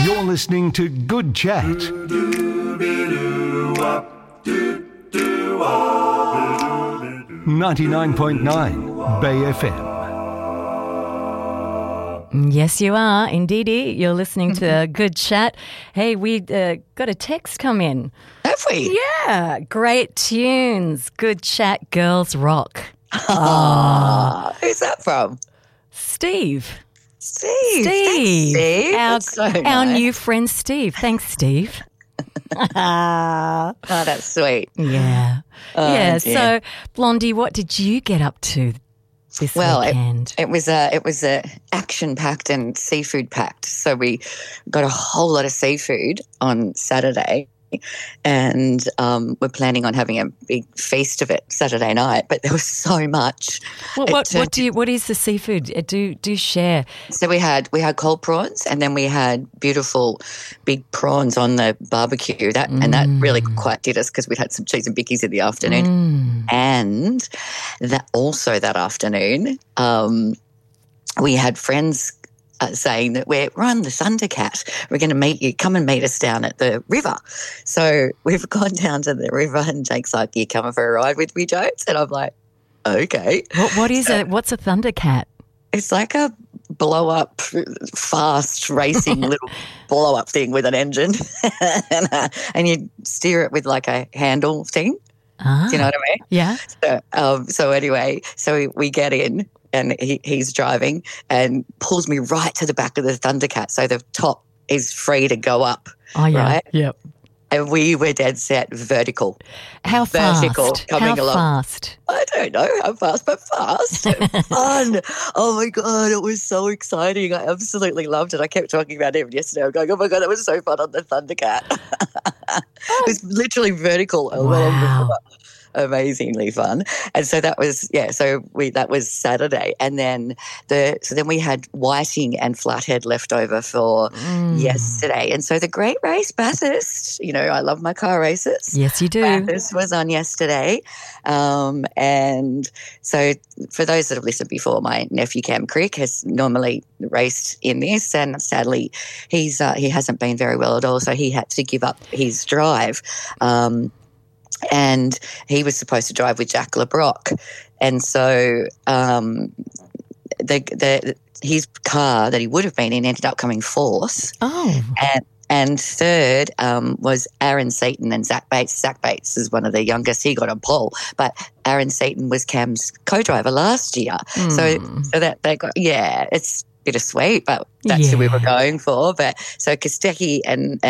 You're listening to Good Chat. 99.9 Bay FM. Yes, you are. Indeedy. You're listening to Good Chat. Hey, we got a text come in. Have we? Yeah. Great tunes. Good Chat, girls rock. Who's that from? Steve. Steve. Thanks, Steve. That's so Our nice. new friend Steve. Thanks, Steve. Oh, that's sweet. Yeah. Oh, yeah. dear. So, Blondie, what did you get up to this weekend? It was a action packed and seafood packed. So we got a whole lot of seafood on Saturday, and we're planning on having a big feast of it Saturday night. But there was so much. What is the seafood? Do share. So we had cold prawns, and then we had beautiful big prawns on the barbecue. That really quite did us because we'd had some cheese and bickies in the afternoon, and that afternoon we had friends saying that we're on the Thundercat. We're going to meet you. Come and meet us down at the river. So we've gone down to the river, and Jake's like, "You coming for a ride with me, Jones?" And I'm like, "Okay." What is it? What's a Thundercat? It's like a blow-up, fast racing little blow-up thing with an engine, and you steer it with like a handle thing. Do you know what I mean? Yeah. So anyway, we get in, and he's driving and pulls me right to the back of the Thundercat, so the top is free to go up. Oh yeah. Right? Yep. And we were dead set vertical. How vertical, fast? coming How along. fast? I don't know how fast, but fast. Fun. Oh, my God, it was so exciting. I absolutely loved it. I kept talking about it yesterday. I'm going, oh, my God, that was so fun on the Thundercat. It was literally vertical along the Wow. river. Amazingly fun. And so that was, that was Saturday. And then we had whiting and flathead left over for yesterday. And so the Great Race Bathurst, I love my car races. Yes, you do. Bathurst was on yesterday. And so for those that have listened before, my nephew Cam Crick has normally raced in this, and sadly he hasn't been very well at all, so he had to give up his drive. And he was supposed to drive with Jack LeBrock. And so his car that he would have been in ended up coming fourth. Oh. And third was Aaron Seaton and Zach Bates. Zach Bates is one of the youngest. He got on pole. But Aaron Seaton was Cam's co-driver last year. So that they got, it's bittersweet, but that's who we were going for. But so Kostecki and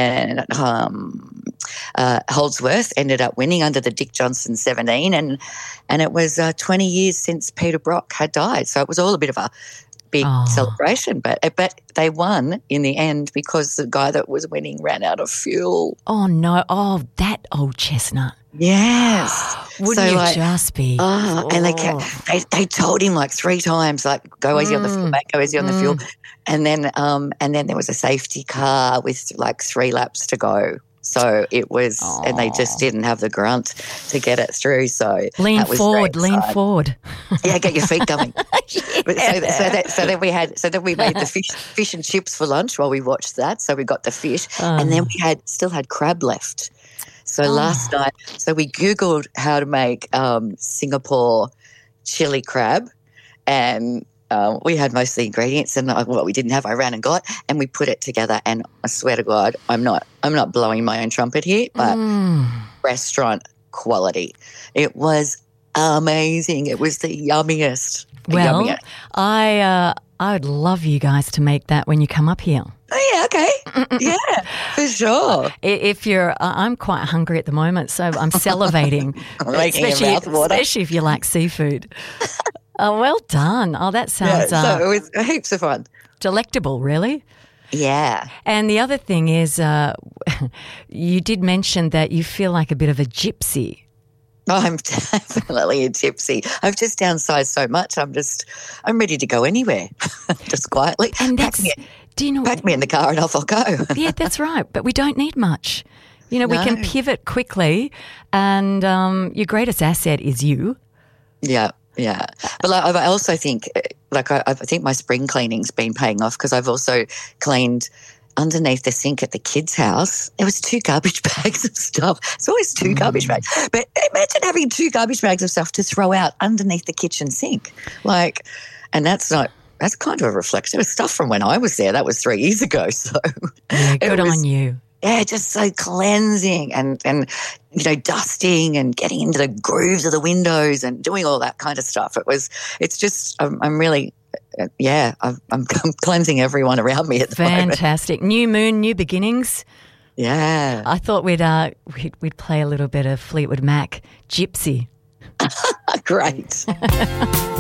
Holdsworth ended up winning under the Dick Johnson 17, and it was 20 years since Peter Brock had died. So it was all a bit of a big celebration, but they won in the end because the guy that was winning ran out of fuel. Oh no! Oh, that old chestnut. Yes. Wouldn't you just be? And they told him like 3 times, like, go easy on the fuel, mate, go easy on the fuel. And then there was a safety car with like 3 laps to go. So it was, and they just didn't have the grunt to get it through. So lean that was forward. Yeah, get your feet going. So then we made the fish and chips for lunch while we watched that. So we got the fish, and then we still had crab left. So last night, we Googled how to make Singapore chili crab, and we had most of the ingredients, and what we didn't have, I ran and got, and we put it together. And I swear to God, I'm not blowing my own trumpet here, but restaurant quality. It was amazing. It was the yummiest. Well, I would love you guys to make that when you come up here. Oh, yeah, okay. Yeah, for sure. If you're, I'm quite hungry at the moment, so I'm salivating. Making your mouth water. Especially if you like seafood. Oh, well done. Oh, that sounds so it was heaps of fun. Delectable, really. Yeah. And the other thing is you did mention that you feel like a bit of a gypsy. I'm definitely a gypsy. I've just downsized so much. I'm ready to go anywhere, just quietly. And pack me in the car and off I'll go. Yeah, that's right. But we don't need much. We can pivot quickly, and your greatest asset is you. Yeah. Yeah. But I also think, I think my spring cleaning's been paying off because I've also cleaned underneath the sink at the kids' house, there was 2 garbage bags of stuff. It's always 2 garbage bags. But imagine having 2 garbage bags of stuff to throw out underneath the kitchen sink. And that's kind of a reflection of stuff from when I was there. That was 3 years ago. So yeah, good on you. Yeah, just so cleansing and dusting and getting into the grooves of the windows and doing all that kind of stuff. It's just, I'm really, I'm cleansing everyone around me at the moment. Fantastic. New moon, new beginnings. Yeah. I thought we'd play a little bit of Fleetwood Mac, Gypsy. Great.